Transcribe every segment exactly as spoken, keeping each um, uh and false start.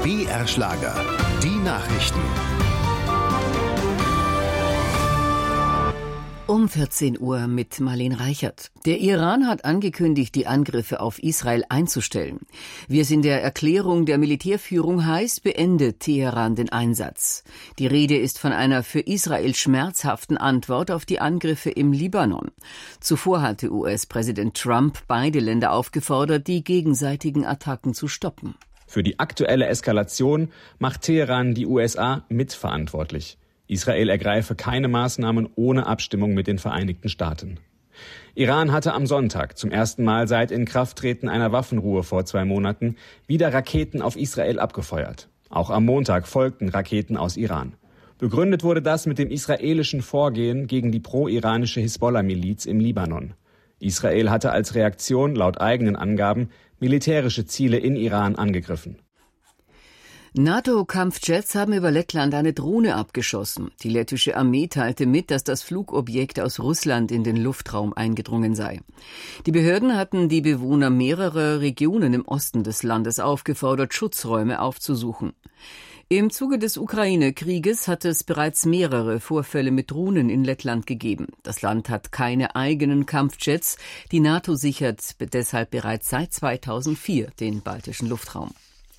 B R Schlager, die Nachrichten. Um vierzehn Uhr mit Marlene Reichert. Der Iran hat angekündigt, die Angriffe auf Israel einzustellen. Wie es in der Erklärung der Militärführung heißt, beendet Teheran den Einsatz. Die Rede ist von einer für Israel schmerzhaften Antwort auf die Angriffe im Libanon. Zuvor hatte U S-Präsident Trump beide Länder aufgefordert, die gegenseitigen Attacken zu stoppen. Für die aktuelle Eskalation macht Teheran die U S A mitverantwortlich. Israel ergreife keine Maßnahmen ohne Abstimmung mit den Vereinigten Staaten. Iran hatte am Sonntag, zum ersten Mal seit Inkrafttreten einer Waffenruhe vor zwei Monaten, wieder Raketen auf Israel abgefeuert. Auch am Montag folgten Raketen aus Iran. Begründet wurde das mit dem israelischen Vorgehen gegen die pro-iranische Hisbollah-Miliz im Libanon. Israel hatte als Reaktion, laut eigenen Angaben, militärische Ziele in Iran angegriffen. NATO-Kampfjets haben über Lettland eine Drohne abgeschossen. Die lettische Armee teilte mit, dass das Flugobjekt aus Russland in den Luftraum eingedrungen sei. Die Behörden hatten die Bewohner mehrerer Regionen im Osten des Landes aufgefordert, Schutzräume aufzusuchen. Im Zuge des Ukraine-Krieges hat es bereits mehrere Vorfälle mit Drohnen in Lettland gegeben. Das Land hat keine eigenen Kampfjets. Die NATO sichert deshalb bereits seit zweitausendvier den baltischen Luftraum.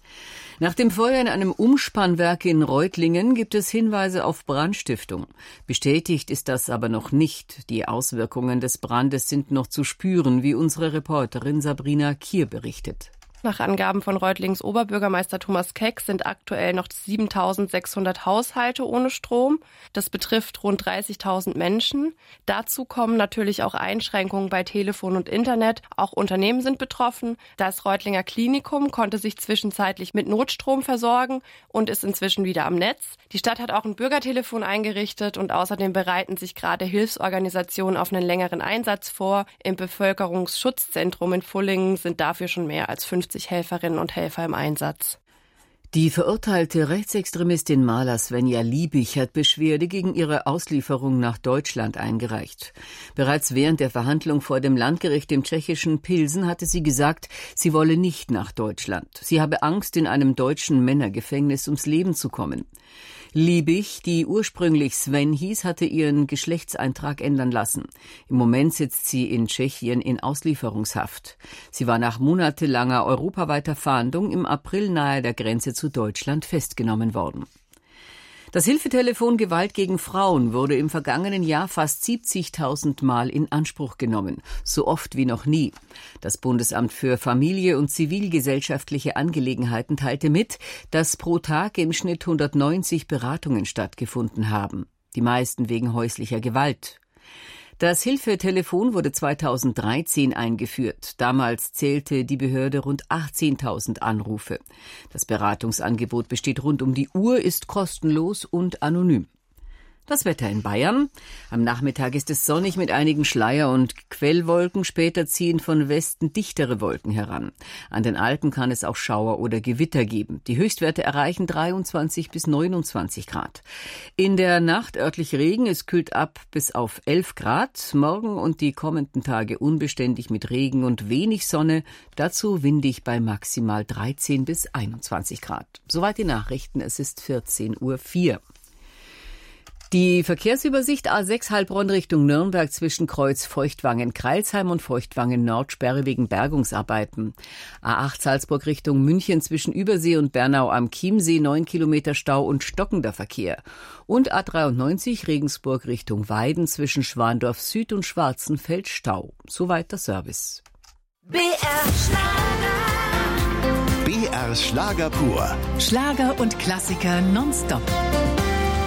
Nach dem Feuer in einem Umspannwerk in Reutlingen gibt es Hinweise auf Brandstiftung. Bestätigt ist das aber noch nicht. Die Auswirkungen des Brandes sind noch zu spüren, wie unsere Reporterin Sabrina Kier berichtet. Nach Angaben von Reutlings Oberbürgermeister Thomas Keck sind aktuell noch siebentausendsechshundert Haushalte ohne Strom. Das betrifft rund dreißigtausend Menschen. Dazu kommen natürlich auch Einschränkungen bei Telefon und Internet. Auch Unternehmen sind betroffen. Das Reutlinger Klinikum konnte sich zwischenzeitlich mit Notstrom versorgen und ist inzwischen wieder am Netz. Die Stadt hat auch ein Bürgertelefon eingerichtet und außerdem bereiten sich gerade Hilfsorganisationen auf einen längeren Einsatz vor. Im Bevölkerungsschutzzentrum in Pfullingen sind dafür schon mehr als fünfzig Helferinnen und Helfer im Einsatz. Die verurteilte Rechtsextremistin Maler Svenja Liebig hat Beschwerde gegen ihre Auslieferung nach Deutschland eingereicht. Bereits während der Verhandlung vor dem Landgericht im tschechischen Pilsen hatte sie gesagt, sie wolle nicht nach Deutschland. Sie habe Angst, in einem deutschen Männergefängnis ums Leben zu kommen. Liebig, die ursprünglich Sven hieß, hatte ihren Geschlechtseintrag ändern lassen. Im Moment sitzt sie in Tschechien in Auslieferungshaft. Sie war nach monatelanger europaweiter Fahndung im April nahe der Grenze zu Deutschland festgenommen worden. Das Hilfetelefon Gewalt gegen Frauen wurde im vergangenen Jahr fast siebzigtausend Mal in Anspruch genommen, so oft wie noch nie. Das Bundesamt für Familie und zivilgesellschaftliche Angelegenheiten teilte mit, dass pro Tag im Schnitt hundertneunzig Beratungen stattgefunden haben, die meisten wegen häuslicher Gewalt. Das Hilfetelefon wurde zweitausenddreizehn eingeführt. Damals zählte die Behörde rund achtzehntausend Anrufe. Das Beratungsangebot besteht rund um die Uhr, ist kostenlos und anonym. Das Wetter in Bayern. Am Nachmittag ist es sonnig mit einigen Schleier- und Quellwolken. Später ziehen von Westen dichtere Wolken heran. An den Alpen kann es auch Schauer oder Gewitter geben. Die Höchstwerte erreichen dreiundzwanzig bis neunundzwanzig Grad. In der Nacht örtlich Regen. Es kühlt ab bis auf elf Grad. Morgen und die kommenden Tage unbeständig mit Regen und wenig Sonne. Dazu windig bei maximal dreizehn bis einundzwanzig Grad. Soweit die Nachrichten. Es ist vierzehn Uhr vier. Die Verkehrsübersicht A sechs Heilbronn Richtung Nürnberg zwischen Kreuz Feuchtwangen-Kreilsheim und Feuchtwangen-Nord Sperre wegen Bergungsarbeiten. A acht Salzburg Richtung München zwischen Übersee und Bernau am Chiemsee neun Kilometer Stau und stockender Verkehr. Und A dreiundneunzig Regensburg Richtung Weiden zwischen Schwandorf Süd und Schwarzenfeld Stau. Soweit der Service. B R Schlager. B R Schlager pur. Schlager und Klassiker nonstop.